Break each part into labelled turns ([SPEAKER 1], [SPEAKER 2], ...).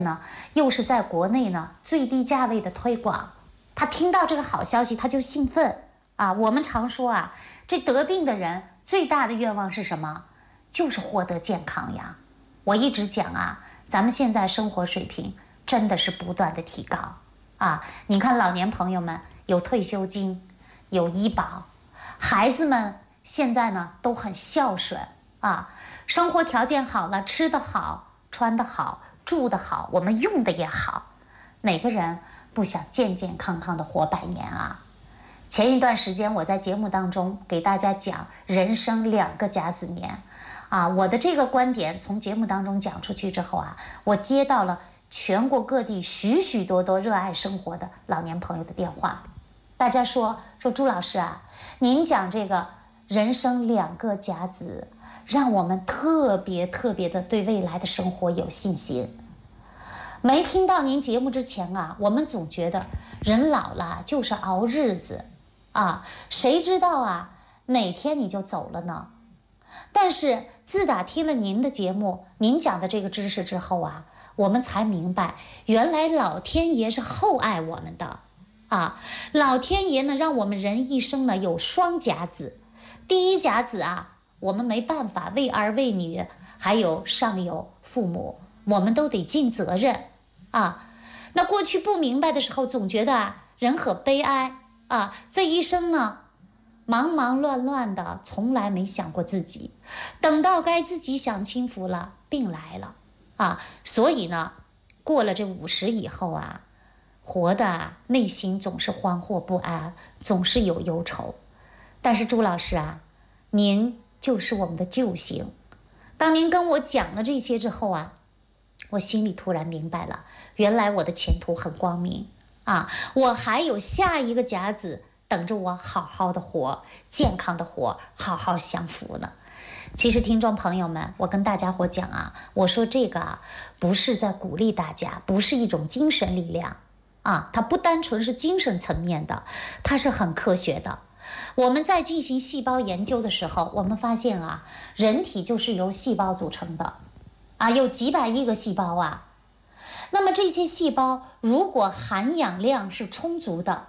[SPEAKER 1] 呢，又是在国内呢最低价位的推广，他听到这个好消息他就兴奋啊。我们常说啊，这得病的人最大的愿望是什么？就是获得健康呀。我一直讲啊，咱们现在生活水平真的是不断的提高啊。你看老年朋友们有退休金，有医保，孩子们现在呢都很孝顺啊，生活条件好了，吃得好，穿得好，住得好，我们用的也好，哪个人不想健健康康的活100年啊？前一段时间我在节目当中给大家讲人生2个甲子年啊，我的这个观点从节目当中讲出去之后啊，我接到了全国各地许许多多热爱生活的老年朋友的电话，大家说朱老师啊，您讲这个人生2个甲子，让我们特别的对未来的生活有信心。没听到您节目之前啊，我们总觉得人老了就是熬日子啊，谁知道啊哪天你就走了呢？但是自打听了您的节目，您讲的这个知识之后啊，我们才明白，原来老天爷是厚爱我们的啊！老天爷呢，让我们人一生呢有2甲子。第1甲子啊，我们没办法，为儿为女，还有上有父母，我们都得尽责任啊。那过去不明白的时候，总觉得啊人很悲哀啊，这一生呢忙忙乱乱的，从来没想过自己。等到该自己享清福了，病来了啊，所以呢，过了这50以后啊，活的内心总是惶惑不安，总是有忧愁。但是朱老师啊，您就是我们的救星。当您跟我讲了这些之后啊，我心里突然明白了，原来我的前途很光明啊，我还有下一个甲子等着我好好的活，健康的活，好好享福呢。其实听众朋友们，我跟大家伙讲啊，我说这个啊，不是在鼓励大家，不是一种精神力量啊，它不单纯是精神层面的，它是很科学的。我们在进行细胞研究的时候，我们发现啊，人体就是由细胞组成的啊，有几百亿个细胞啊。那么这些细胞如果含氧量是充足的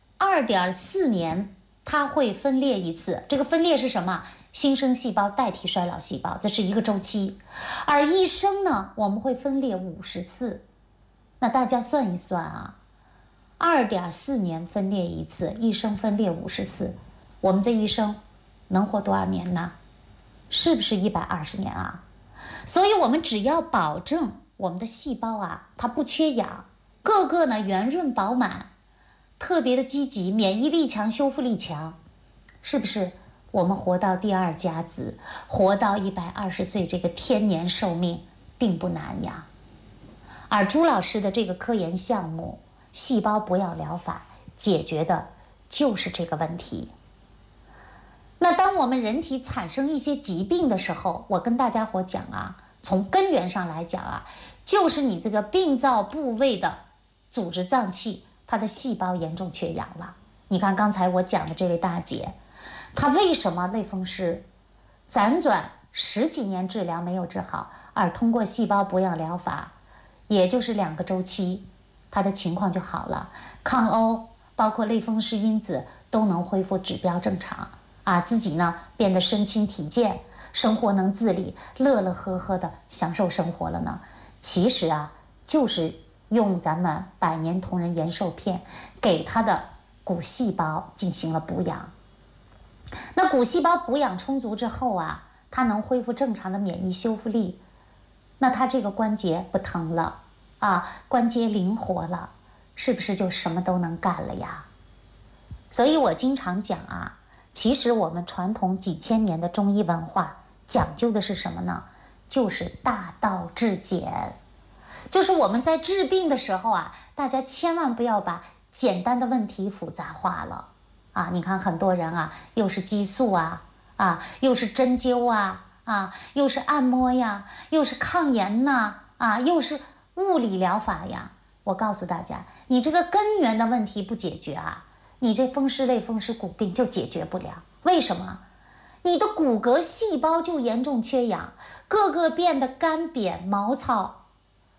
[SPEAKER 1] ，2.4年它会分裂一次。这个分裂是什么？新生细胞代替衰老细胞，这是一个周期。而一生呢，我们会分裂50次。那大家算一算啊，2.4年分裂一次，一生分裂50次，我们这一生能活多少年呢？是不是120年啊？所以我们只要保证我们的细胞啊，它不缺氧，个个呢圆润饱满，特别的积极，免疫力强，修复力强，是不是我们活到第2甲子，活到120岁，这个天年寿命并不难呀。而朱老师的这个科研项目细胞补养疗法解决的就是这个问题。那当我们人体产生一些疾病的时候，我跟大家伙讲啊，从根源上来讲啊，就是你这个病灶部位的组织脏器，它的细胞严重缺氧了。你看刚才我讲的这位大姐，她为什么类风湿辗转10几年治疗没有治好，而通过细胞补养疗法，也就是2个周期，她的情况就好了，抗欧包括类风湿因子都能恢复指标正常啊，自己呢变得身轻体健，生活能自理，乐乐呵呵的享受生活了呢。其实啊，就是用咱们百年同仁延寿片给他的骨细胞进行了补养。那骨细胞补养充足之后啊，它能恢复正常的免疫修复力，那它这个关节不疼了啊，关节灵活了，是不是就什么都能干了呀？所以我经常讲啊，其实我们传统几千年的中医文化讲究的是什么呢？就是大道至简，就是我们在治病的时候啊，大家千万不要把简单的问题复杂化了啊！你看很多人啊，又是激素啊，又是针灸啊，又是按摩呀，又是抗炎呐，又是物理疗法呀。我告诉大家，你这个根源的问题不解决啊，你这风湿类风湿骨病就解决不了。为什么？你的骨骼细胞就严重缺氧，个个变得干瘪毛糙。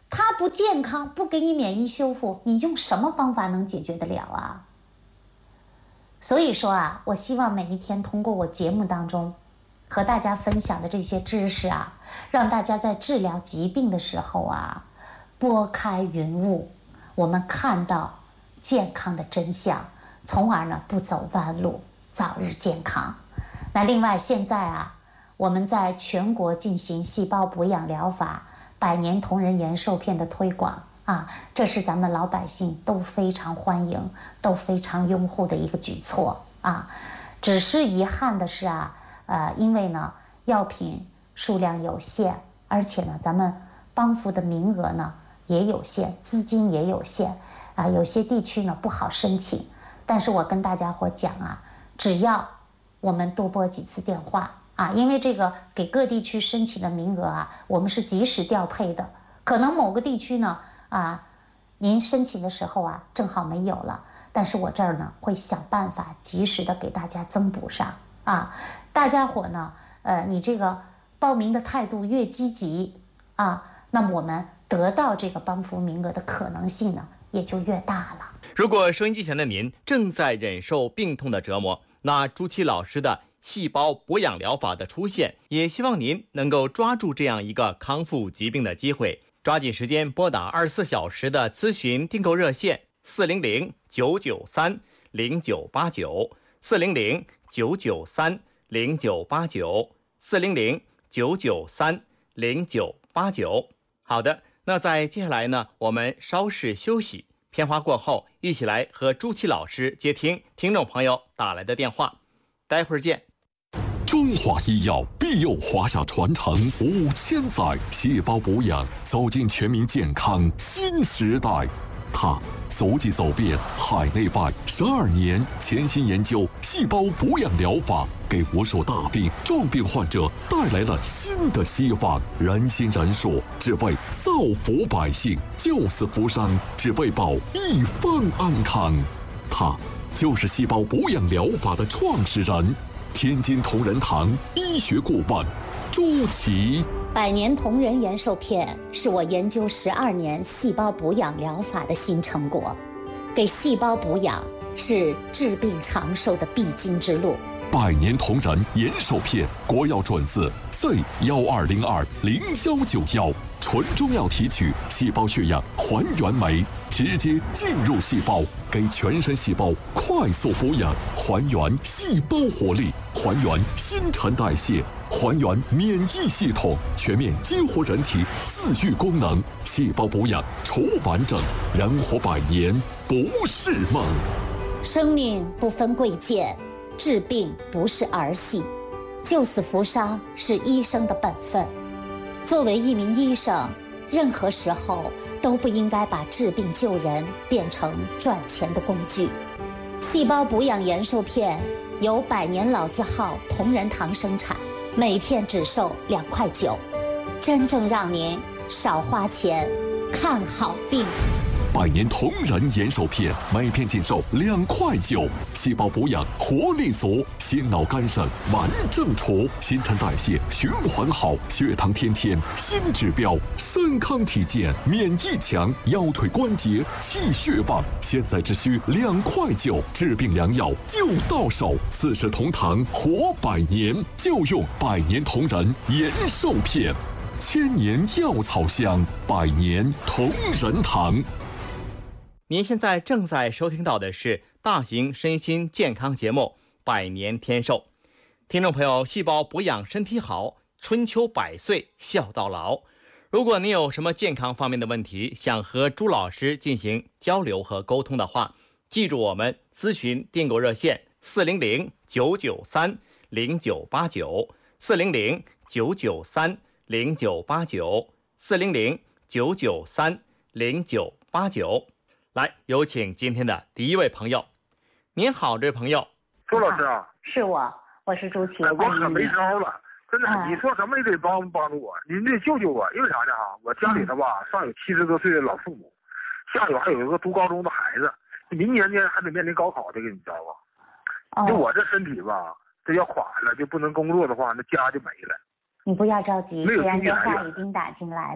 [SPEAKER 1] 他不健康，不给你免疫修复，你用什么方法能解决得了啊？所以说啊，我希望每一天通过我节目当中和大家分享的这些知识啊，让大家在治疗疾病的时候啊，拨开云雾，我们看到健康的真相，从而呢不走弯路，早日健康。那另外现在啊，我们在全国进行细胞补养疗法100年同仁延寿片的推广啊，这是咱们老百姓都非常欢迎、都非常拥护的一个举措啊。只是遗憾的是啊，因为呢药品数量有限，而且呢咱们帮扶的名额呢也有限，资金也有限啊，有些地区呢不好申请。但是我跟大家伙讲啊，只要我们多拨几次电话啊，因为这个给各地区申请的名额啊，我们是及时调配的。可能某个地区呢您申请的时候啊正好没有了，但是我这儿呢会想办法及时的给大家增补上啊。大家伙呢你这个报名的态度越积极啊，那么我们得到这个帮扶名额的可能性呢也就越大了。
[SPEAKER 2] 如果收音机前的您正在忍受病痛的折磨，那朱琦老师的细胞补养疗法的出现，也希望您能够抓住这样一个康复疾病的机会，抓紧时间拨打24小时的咨询订购热线400-993-0989，400-993-0989。好的，那在接下来呢，我们稍事休息，片花过后，一起来和朱琦老师接听听众朋友打来的电话。待会儿见。
[SPEAKER 3] 中华医药庇佑华夏传承5000载，细胞补养走进全民健康新时代。它足迹走遍海内外12年，潜心研究细胞补养疗法，给无数大病重病患者带来了新的希望。仁心仁术，只为造福百姓；救死扶伤，只为保一方安康。他就是细胞补养疗法的创始人，天津同仁堂医学顾问朱琦。
[SPEAKER 1] 100年同仁延寿片是我研究12年细胞补养疗法的新成果。给细胞补养是治病长寿的必经之路。
[SPEAKER 3] 100年同仁延寿片，国药准字 C12020191，纯中药提取，细胞血样还原酶，直接进入细胞，给全身细胞快速补养，还原细胞活力，还原新陈代谢，还原免疫系统，全面激活人体自愈功能。细胞补养除完整，人活100年不是梦。
[SPEAKER 1] 生命不分贵贱，治病不是儿戏，救死扶伤是医生的本分。作为一名医生，任何时候都不应该把治病救人变成赚钱的工具。细胞补养延寿片由100年老字号同仁堂生产，每片只售2块9，真正让您少花钱看好病。
[SPEAKER 3] 100年同仁延寿片，每片仅售2块9，细胞补养活力足，心脑肝肾完正除，新陈代谢循环好，血糖天天新指标，身康体健，免疫强，腰腿关节气血旺。现在只需2块9，治病良药就到手。40同堂活100年，就用100年同仁延寿片，千年药草香，100年同仁堂。
[SPEAKER 2] 您现在正在收听到的是大型身心健康节目《100年天寿》。听众朋友，细胞补养身体好，春秋100岁孝到老。如果您有什么健康方面的问题，想和朱老师进行交流和沟通的话，记住我们咨询订购热线400-993-0989，400-993-0989。来，有请今天的第一位朋友。您好，这位朋友。
[SPEAKER 4] 朱老师啊，
[SPEAKER 1] 是我是朱琦。
[SPEAKER 4] 我可没招了，真的，你说什么也得帮助我，您得救救我。因为啥呢？我家里头吧，上有70多岁的老父母，下有还有一个读高中的孩子，明年呢还得面临高考这个，你知道吧？就我这身体吧，这要垮了，就不能工作的话，那家就没了。
[SPEAKER 1] 你不要着急，
[SPEAKER 4] 没有
[SPEAKER 1] 虽然电话
[SPEAKER 4] 经济来源
[SPEAKER 1] 已经打进来了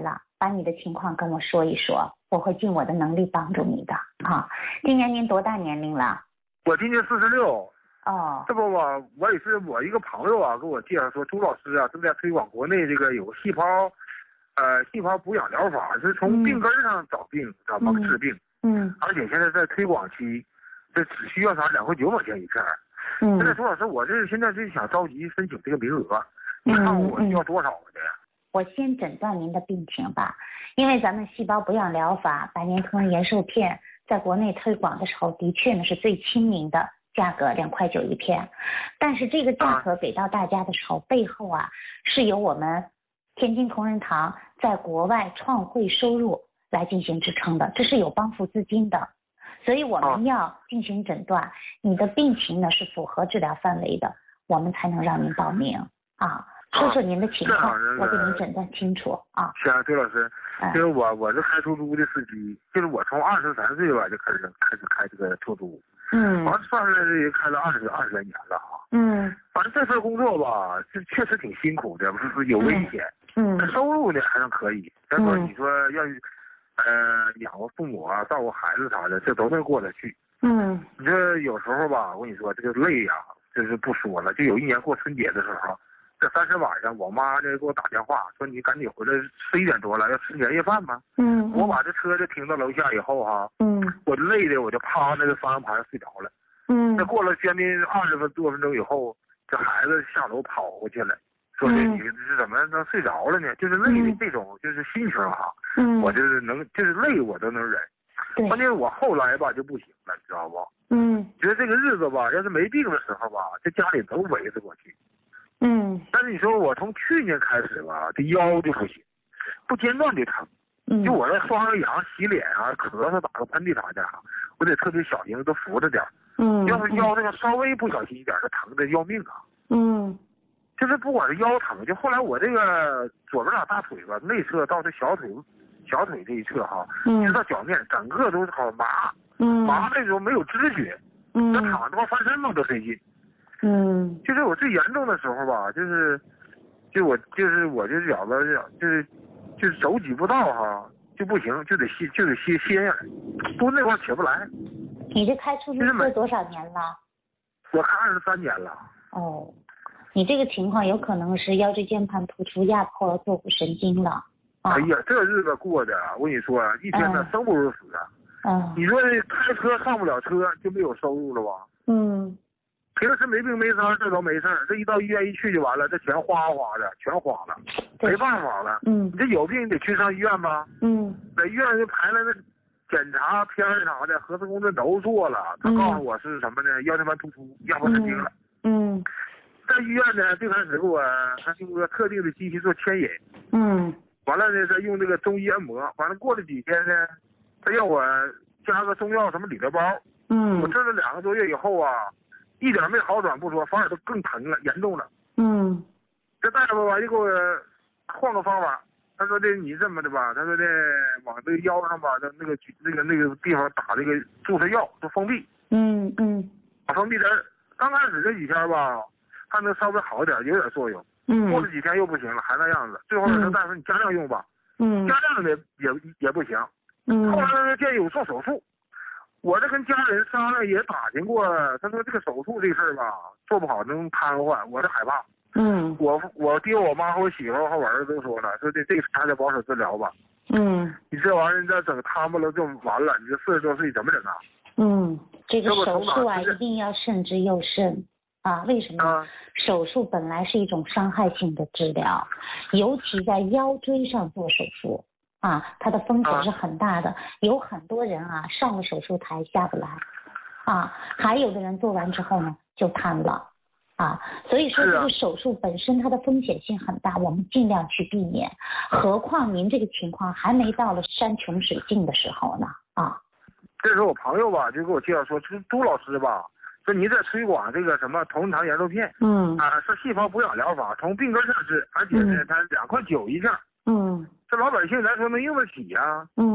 [SPEAKER 1] 把你的情况跟我说一说，我会尽我的能力帮助你的啊。今年您多大年龄了？
[SPEAKER 4] 我今年46。
[SPEAKER 1] 哦，
[SPEAKER 4] 这不我也是我一个朋友啊，给我介绍说，朱老师啊正在推广国内这个有个细胞补养疗法，是从病根上找病，怎么治病。而且现在在推广期，这只需要啥2.9块钱一片。现在朱老师，我这现在就想着急申请这个名额，你看我需要多少的？
[SPEAKER 1] 我先诊断您的病情吧，因为咱们细胞补养疗法、百年同仁延寿片在国内推广的时候，的确呢是最亲民的。价格2.9块一片，但是这个价格给到大家的时候，背后啊是由我们天津同仁堂在国外创汇收入来进行支撑的，这是有帮扶资金的，所以我们要进行诊断，你的病情呢是符合治疗范围的，我们才能让您报名啊。说说您的情况，我给您诊断清楚啊。
[SPEAKER 4] 行，周老师，就是我是开出租的司机，就是我从23岁吧就开始开这个出租。完算是也开了20来年了哈。反正这份工作吧，这确实挺辛苦的，不是有危险。收入呢还算可以。再说你说要养活父母啊，照顾孩子啥的，这都能过得去。你这有时候吧，我跟你说这个累呀，就是不说了。就有一年过春节的时候，这30晚上，我妈呢给我打电话说你赶紧回来，11点多了，要吃年夜饭吗？我把这车就停到楼下以后哈，我就累的我就趴那个方向盘上睡着了。这过了将近20多分钟以后，这孩子下楼跑过去了，说这你是怎么能睡着了呢？就是累的这种就是心情哈，我就是累我都能忍。关键我后来吧就不行了，你知道不？觉得这个日子吧，要是没病的时候吧，这家里都维持过去。但是你说我从去年开始吧，这腰就不行，不间断的疼。就我这刷个牙、洗脸啊、咳嗽、打个喷嚏啥的，我得特别小心，都扶着点。要是腰这个稍微不小心一点，这疼的要命啊。就是不管是腰疼，就后来我这个左边2大腿吧，内侧到这小腿这一侧哈，直到脚面，整个都是好麻。麻那种没有知觉，这躺着翻身都费劲。就是我最严重的时候吧，我脚的就是手举不到哈，就不行，就得歇下来，蹲那块起不来。
[SPEAKER 1] 你这开出租车多少年了？
[SPEAKER 4] 我开23年了。
[SPEAKER 1] 哦，你这个情况有可能是腰椎间盘突出压迫了坐骨神经了。
[SPEAKER 4] 哎呀，这日子过的，我跟你说，一天呢生不如死啊。你说开车上不了车就没有收入了吧？平时没病没灾，这都没事儿，这一到医院一去就完了，这钱哗哗的全花了，没办法了。你这有病你得去上医院吧？在医院就排了那检查片啥的，核磁共振都做了，他告诉我是什么呢？腰间盘突出，压迫神经了。在医院呢，最开始给我他用个特定的机器做牵引。完了呢，再用这个中医按摩。完了过了几天呢，他要我加个中药什么理疗包。我治了2个多月以后啊，一点没好转不说，反而都更疼了，严重了。这大夫吧又给我换个方法，他说这你这么的吧，他说这往这个腰上吧，那个地方打这个注射药，就封闭。打封闭针，刚开始这几天吧，还能稍微好点，有点作用。过了几天又不行了，还那样子。最后说大夫你加量用吧。加量也不行。后来建议我做手术。我这跟家人商量也打听过，他说这个手术这事儿吧，做不好能瘫痪，我这害怕。我爹我妈和我媳妇和我儿子都说了，说这个还得保守治疗吧。你这玩意儿你再整瘫巴了就完了，你这40多岁怎么整啊？
[SPEAKER 1] 这个手术啊一定要慎之又慎啊！为什么？手术本来是一种伤害性的治疗，尤其在腰椎上做手术。它的风险是很大的，有很多人上了手术台下不来，还有的人做完之后呢就瘫了，所以说这个手术本身它的风险性很大，我们尽量去避免。何况您这个情况还没到了山穷水尽的时候呢，
[SPEAKER 4] 这时候我朋友吧就给我介绍说，朱老师吧，说你在推广这个什么同仁堂延寿片，是细胞补养疗法，从病根上治，而且呢它2.9块一片。这老百姓来说能用得起呀。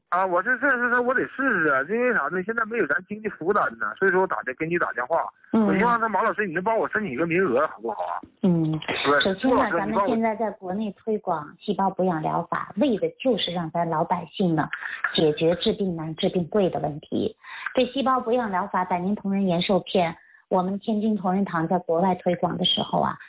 [SPEAKER 4] 啊，我这我得试试啊，因为啥呢？现在没有咱经济负担呢，所以说我给你打电话。我希望马老师，你能帮我申请一个名额，好不好啊？
[SPEAKER 1] 首先呢，咱们现在在国内推广细胞补养疗法，为的就是让咱老百姓呢解决治病难、治病贵的问题。这细胞补养疗法百年同仁延寿片，我们天津同仁堂在国外推广的时候啊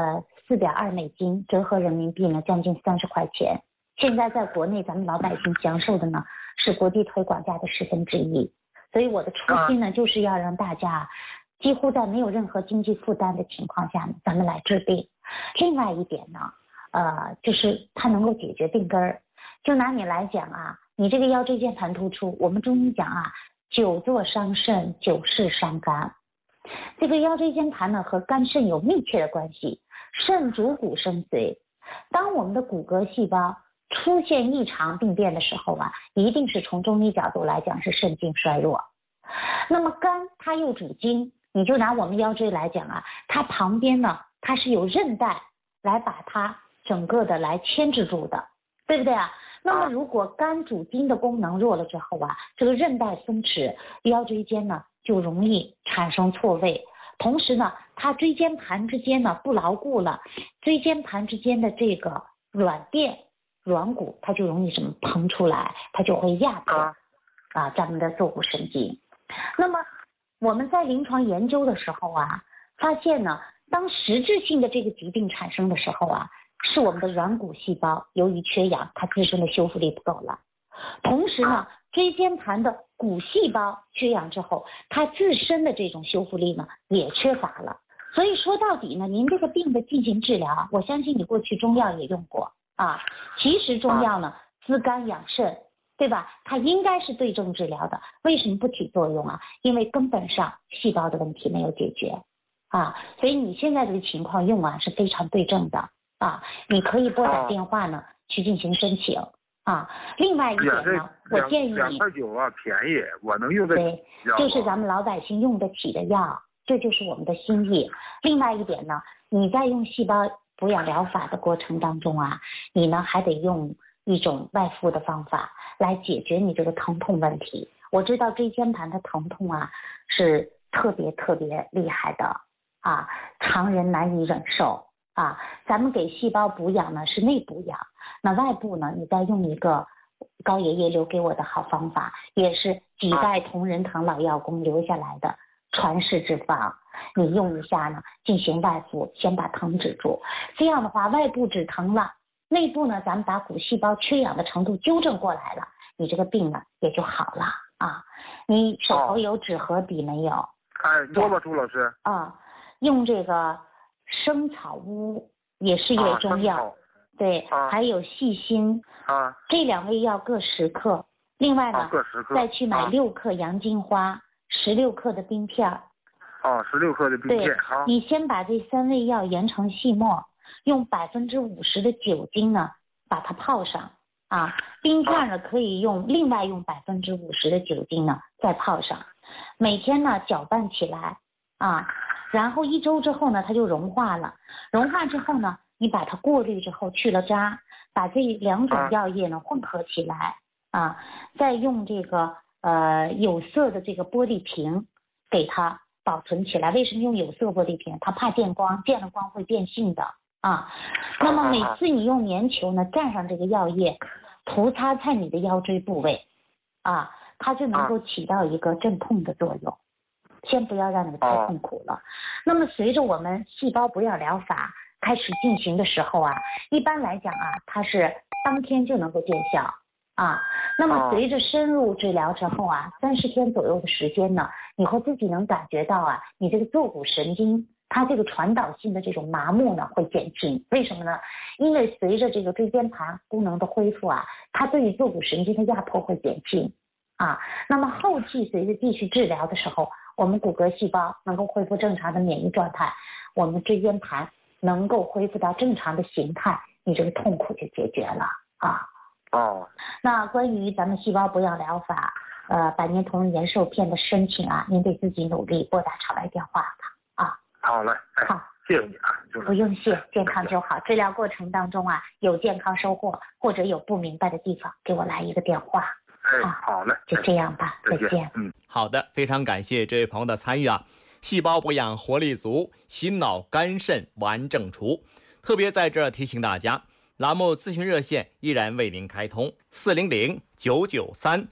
[SPEAKER 1] ，4.2美金，折合人民币呢将近30块钱。现在在国内咱们老百姓享受的呢是国际推广价的1/10，所以我的初心呢就是要让大家几乎在没有任何经济负担的情况下呢，咱们来治病。另外一点呢，就是它能够解决病根儿。就拿你来讲啊，你这个腰椎间盘突出，我们中医讲啊，9座伤肾，9事伤肝。这个腰椎间盘呢和肝肾有密切的关系，肾主骨生髓。当我们的骨骼细胞出现异常病变的时候啊，一定是从中医角度来讲是肾精衰弱。那么肝它又主筋，你就拿我们腰椎来讲啊，它旁边呢它是有韧带来把它整个的来牵制住的，对不对啊？那么如果肝主筋的功能弱了之后啊，这个韧带松弛，腰椎间呢就容易产生错位。同时呢，它椎间盘之间呢不牢固了，椎间盘之间的这个软垫软骨它就容易什么膨出来，它就会压迫咱们的坐骨神经。那么我们在临床研究的时候啊，发现呢，当实质性的这个疾病产生的时候啊，是我们的软骨细胞由于缺氧，它自身的修复力不够了。同时呢，椎间盘的骨细胞缺氧之后，它自身的这种修复力呢也缺乏了。所以说到底呢，您这个病的进行治疗，我相信你过去中药也用过啊。其实中药呢，滋肝养肾，对吧？它应该是对症治疗的，为什么不起作用啊？因为根本上细胞的问题没有解决啊。所以你现在这个情况用啊是非常对症的啊。你可以拨打电话呢去进行申请啊。另外一点呢，我建议你
[SPEAKER 4] 2块9啊，便宜，我能用得起。
[SPEAKER 1] 对，就是咱们老百姓用得起的药，这就是我们的心意。另外一点呢，你在用细胞补养疗法的过程当中啊，你呢还得用一种外敷的方法来解决你这个疼痛问题。我知道椎间盘的疼痛啊是特别厉害的啊，常人难以忍受啊。咱们给细胞补养呢是内部养，那外部呢你再用一个高爷爷留给我的好方法，也是几代同仁堂老药工留下来的传世之方。你用一下呢，进行外敷，先把疼止住。这样的话，外部止疼了，内部呢，咱们把骨细胞缺氧的程度纠正过来了，你这个病呢也就好了啊。你手头有纸和笔没有？
[SPEAKER 4] 说吧，朱老师。
[SPEAKER 1] 用这个生草乌也是一味中药，对，还有细辛这2味药各10克。另外呢，再去买6克洋金花，16克的冰片。
[SPEAKER 4] 16克的冰片。
[SPEAKER 1] 对，你先把这3味药研成细末，用50%的酒精呢把它泡上啊。冰片呢可以另外用50%的酒精呢再泡上，每天呢搅拌起来啊，然后1周之后呢它就融化了。融化之后呢，你把它过滤之后去了渣，把这2种药液呢混合起来啊，再用这个有色的这个玻璃瓶给它保存起来。为什么用有色玻璃瓶？它怕见光，见了光会变性的啊。那么每次你用棉球呢蘸上这个药液，涂擦在你的腰椎部位啊，它就能够起到一个镇痛的作用。先不要让你太痛苦了。那么随着我们细胞补养疗法开始进行的时候啊，一般来讲啊，它是当天就能够见效啊。那么随着深入治疗之后啊，30天左右的时间呢，你会自己能感觉到啊，你这个坐骨神经它这个传导性的这种麻木呢会减轻。为什么呢？因为随着这个椎间盘功能的恢复啊，它对于坐骨神经的压迫会减轻啊。那么后期随着继续治疗的时候，我们骨骼细胞能够恢复正常的免疫状态，我们椎间盘能够恢复到正常的形态，你这个痛苦就解决了啊。那关于咱们细胞补养疗法百年同仁延寿片的申请啊，您得自己努力，拨打场外电话吧啊。
[SPEAKER 4] 好嘞，好，谢谢你啊。
[SPEAKER 1] 不用谢，健康就好。治疗过程当中啊，有健康收获或者有不明白的地方，给我来一个电话。
[SPEAKER 4] 好嘞，
[SPEAKER 1] 就这样吧，再见。
[SPEAKER 2] 好的，非常感谢这位朋友的参与啊！细胞补养活力足，心脑肝肾完整除。特别在这儿提醒大家，栏目咨询热线依然为您开通，400-993-0000